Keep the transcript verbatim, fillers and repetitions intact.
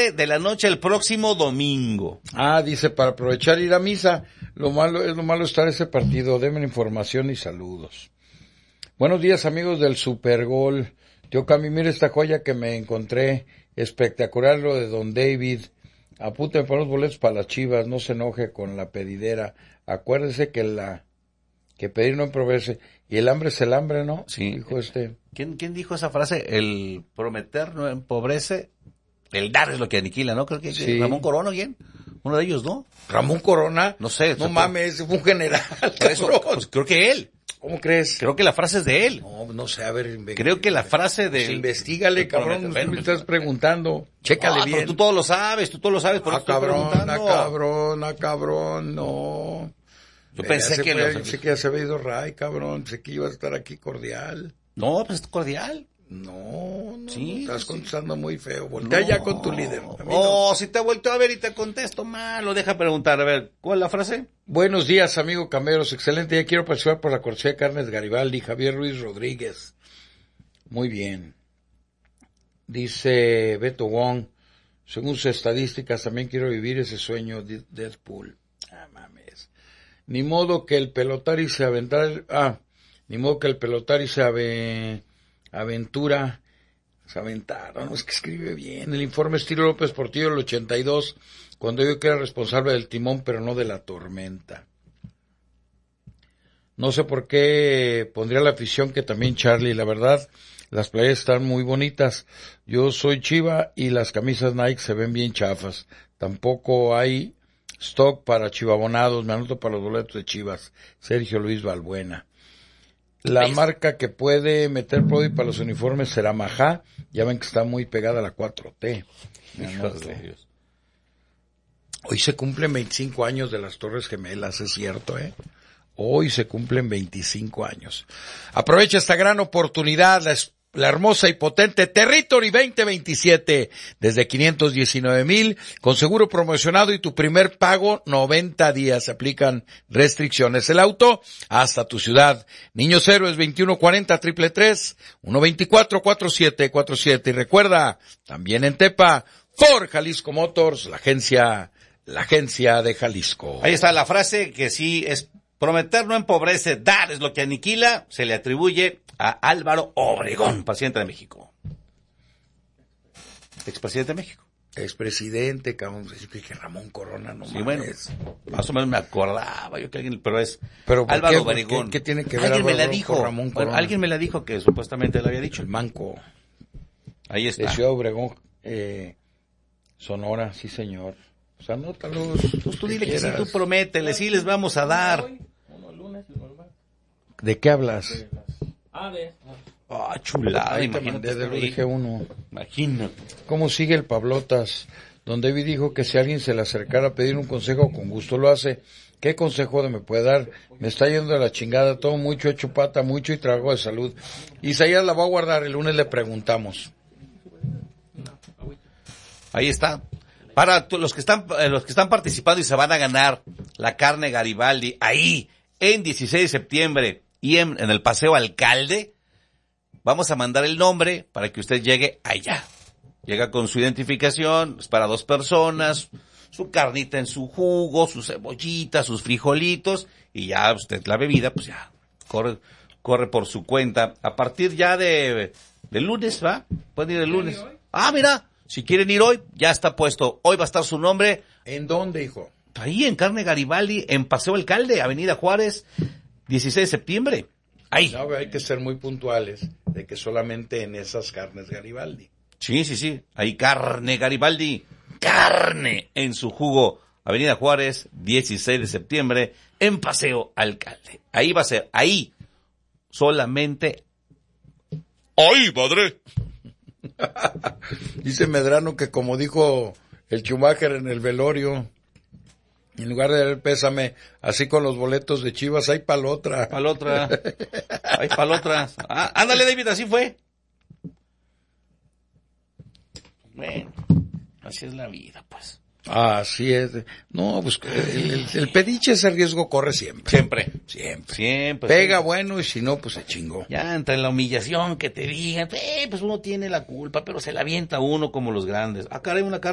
nueve de la noche el próximo domingo. Ah, dice, para aprovechar ir a misa, lo malo es lo malo estar ese partido. Denme información y saludos. Buenos días, amigos del Supergol. Tío Cami, mire esta joya que me encontré, espectacular lo de Don David. Apúnteme para los boletos para las Chivas, no se enoje con la pedidera. Acuérdese que la que pedir no empobrece y el hambre es el hambre, ¿no? Sí. Dijo este. ¿Quién, quién dijo esa frase? El prometer no empobrece, el dar es lo que aniquila, ¿no? Creo que Sí. Ramón Corona, ¿quién? Uno de ellos, ¿no? Ramón Corona. No sé. No se mames, fue un general. Por eso, cabrón. pues, creo que él. ¿Cómo crees? Creo que la frase es de él. No, no sé, a ver. Inve- Creo que la frase de... Pues investígale, el cabrón, prometer- no me estás preguntando. Chécale Ah, bien. pero tú todo lo sabes, tú todo lo sabes, por Ah, eso estoy cabrón, ah, preguntando. cabrón, ah, cabrón, no. Yo Eh, pensé ya se que... fue, lo- Pensé que ya se había ido Ray, cabrón. Pensé que iba a estar aquí cordial. No, pues es cordial. No, no, Sí, no, estás sí. contestando muy feo. Voltea No. ya con tu líder. A mí Oh, no. si te he vuelto a ver y te contesto mal, lo deja preguntar. A ver, ¿cuál es la frase? Buenos días, amigo Cameros. Excelente. Ya quiero participar por la cortesía de Carnes Garibaldi. Javier Ruiz Rodríguez. Muy bien. Dice Beto Wong. Según sus estadísticas, también quiero vivir ese sueño de Deadpool. Ah, mames. Ni modo que el pelotari se aventara... Ah, ni modo que el pelotari se ave, aventura... Se aventaron, no, es que escribe bien. El informe estilo López Portillo del ochenta y dos, cuando yo que era responsable del timón, pero no de la tormenta. No sé por qué pondría la afición que también Charlie, la verdad, las playas están muy bonitas. Yo soy Chiva y las camisas Nike se ven bien chafas. Tampoco hay stock para chivabonados, me anoto para los boletos de Chivas. Sergio Luis Balbuena. La ¿Ves? marca que puede meter Prodi para los uniformes será Majá. Ya ven que está muy pegada a la cuatro T. Me anoto. Hoy se cumplen veinticinco años de las Torres Gemelas, es cierto, ¿eh? Hoy se cumplen veinticinco años. Aprovecha esta gran oportunidad, la, la hermosa y potente Territory veinte veintisiete, desde quinientos diecinueve mil, con seguro promocionado y tu primer pago noventa días. Se aplican restricciones. El auto hasta tu ciudad. Niños Héroes veintiuno cuarenta triple tres, uno veinticuatro cuarenta y siete cuarenta y siete. Y recuerda, también en Tepa, Ford Jalisco Motors, la agencia, la agencia de Jalisco. Ahí está la frase que sí es: prometer no empobrece, dar es lo que aniquila. Se le atribuye a Álvaro Obregón, presidente de México. Expresidente de México. Expresidente, cabrón, yo dije Ramón Corona, no Sí, mames. bueno, más o menos me acordaba yo que alguien, pero es Pero ¿por Álvaro qué? Obregón. ¿Qué- qué tiene que ver Alguien me Álvaro la dijo, con Ramón bueno, Corona? alguien me la dijo que supuestamente lo había dicho. El manco Ahí de está. Ciudad Obregón, eh, Sonora, sí señor. O sea, anótalos. Pues tú que dile que sí, quieras. tú prométele, sí les vamos a dar. ¿De qué hablas? Ah, de... Ah, chulada, Ahí te imagínate. mandé de estar lo ahí. dije uno. Imagínate. ¿Cómo sigue el Pablotas? Don David dijo que si alguien se le acercara a pedir un consejo, con gusto lo hace. ¿Qué consejo me puede dar? Me está yendo de la chingada, todo mucho, hecho pata, mucho y trabajo de salud. Isaías la va a guardar, el lunes le preguntamos. Ahí está. Para tu- los que están eh, los que están participando y se van a ganar la carne Garibaldi ahí en dieciséis de septiembre y en, en el Paseo Alcalde, vamos a mandar el nombre para que usted llegue allá. Llega con su identificación, es para dos personas, su carnita en su jugo, su cebollita, sus frijolitos y ya usted la bebida, pues ya corre corre por su cuenta. A partir ya de de lunes, ¿va? Pueden ir el lunes. Ah, mira. Si quieren ir hoy, ya está puesto. Hoy va a estar su nombre. ¿En dónde, hijo? Ahí en Carne Garibaldi, en Paseo Alcalde, Avenida Juárez, dieciséis de septiembre. Ahí. No, hay que ser muy puntuales de que solamente en esas carnes Garibaldi. Sí, sí, sí. Ahí Carne Garibaldi. Carne en su jugo. Avenida Juárez, dieciséis de septiembre, en Paseo Alcalde. Ahí va a ser. Ahí. Solamente. ¡Ay, padre! Dice Medrano que como dijo el Schumacher en el velorio, en lugar de dar el pésame, así con los boletos de Chivas, hay pa'l otra. Pa'l otra. Hay pa'l otra. Ah, ándale, David, así fue. Bueno, así es la vida, pues. Así es. No, pues el, el, el pediche ese riesgo corre siempre. Siempre. Siempre. Siempre. Pega siempre. bueno y si no, pues se chingó. Ya entre la humillación que te digan, eh, pues uno tiene la culpa, pero se la avienta uno como los grandes. Ah, caray, una carta.